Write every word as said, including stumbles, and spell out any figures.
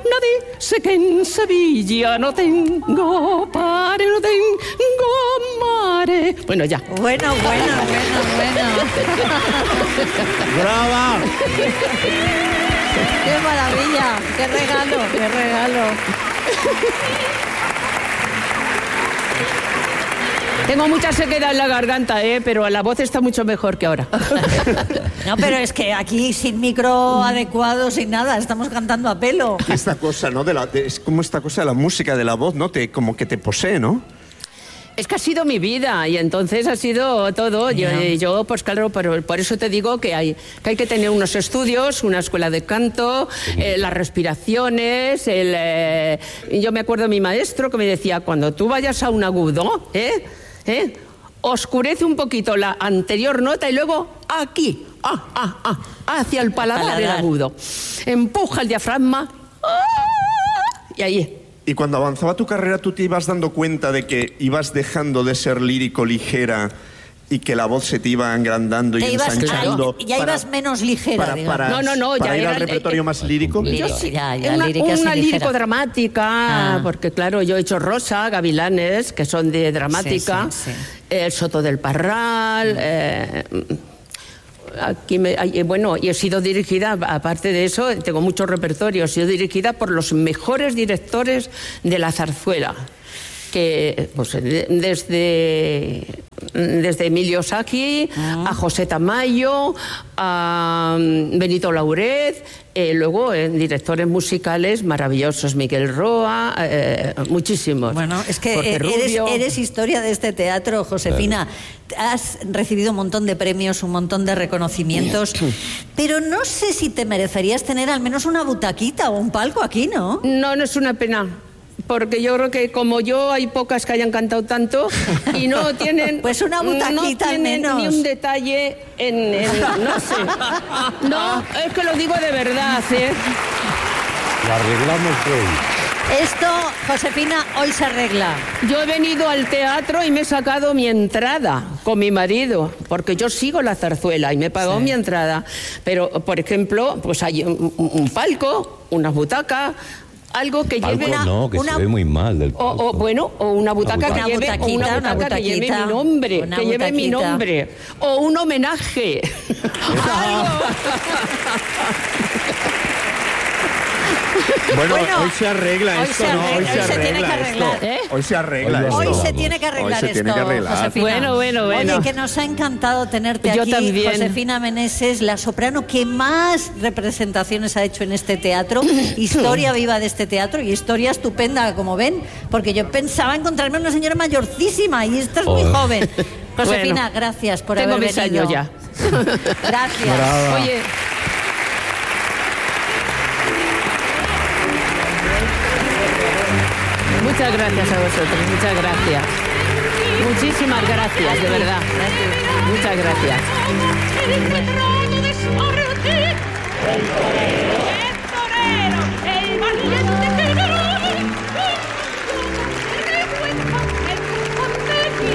nadie, sé que en Sevilla no tengo pare, no tengo mare. Bueno, ya. Bueno, bueno, bueno, bueno. ¡Brava! ¡Qué maravilla! ¡Qué regalo! ¡Qué regalo! Tengo mucha sequedad en la garganta, ¿eh? Pero la voz está mucho mejor que ahora. No, pero es que aquí sin micro adecuado, sin nada, estamos cantando a pelo. Esta cosa, ¿no? De la, de, es como esta cosa de la música, de la voz, ¿no? Te, como que te posee, ¿no? Es que ha sido mi vida y entonces ha sido todo. Yo, yo pues claro, por, por eso te digo que hay, que hay que tener unos estudios, una escuela de canto, eh, las respiraciones. El, eh, yo me acuerdo de mi maestro que me decía, cuando tú vayas a un agudo, ¿eh? ¿eh? oscurece un poquito la anterior nota y luego aquí, ah, ah, ah, hacia el paladar, paladar. el agudo. Empuja el diafragma ¡ah! y ahí. Y cuando avanzaba tu carrera, ¿tú te ibas dando cuenta de que ibas dejando de ser lírico ligera y que la voz se te iba agrandando y te ibas, ensanchando? Ya para, ibas menos ligera, para, para, No, no, no. Para ya ir era, al repertorio eh, más lírico. lírico, Yo sí, ya, ya, una, lírica una ligera. lírico-dramática, Ah. porque claro, yo he hecho Rosa, Gavilanes, que son de dramática, sí, sí, sí. El Soto del Parral... Mm. Eh, Aquí me, bueno, y he sido dirigida, aparte de eso, tengo mucho repertorio, he sido dirigida por los mejores directores de la zarzuela, que pues, desde, desde Emilio Sacchi ah. a José Tamayo, a Benito Laurez, eh, luego eh, directores musicales maravillosos, Miguel Roa, eh, muchísimos. Bueno, es que eres, eres historia de este teatro, Josefina. Claro. Has recibido un montón de premios, un montón de reconocimientos, pero no sé si te merecerías tener al menos una butaquita o un palco aquí, ¿no? No, no es una pena. Porque yo creo que como yo hay pocas que hayan cantado tanto y no tienen pues una butaquita no tienen menos. Ni un detalle en, en no sé no es que lo digo de verdad, ¿eh? Lo arreglamos hoy. Esto, Josefina, hoy se arregla. Yo he venido al teatro y me he sacado mi entrada con mi marido, porque yo sigo la zarzuela y me he pagado sí. mi entrada. Pero, por ejemplo, pues hay un, un palco, unas butacas, algo que palco, lleve... No, que una, se ve muy mal del palco. O, o, bueno, o una butaca, una que, lleve, butaquita, o una butaca una butaquita, que lleve mi nombre, que lleve butaquita. mi nombre. O un homenaje. Bueno, bueno, hoy se arregla hoy esto, se ¿no? arregla, Hoy se, hoy se tiene arregla que arreglar, esto. ¿eh? Hoy se arregla Hoy, esto. hoy se tiene que arreglar hoy se esto, tiene que arreglar. Josefina. Bueno, bueno, bueno. Oye, que nos ha encantado tenerte Yo aquí, también. Josefina Meneses, la soprano que más representaciones ha hecho en este teatro. Historia viva de este teatro y historia estupenda, como ven, porque yo pensaba encontrarme una señora mayorcísima y esta es muy Joder. joven. Josefina, Bueno, gracias por tengo haber mis venido. años ya. Gracias. Brava. Oye, muchas gracias a vosotros, muchas gracias. Muchísimas gracias, de verdad. Muchas gracias.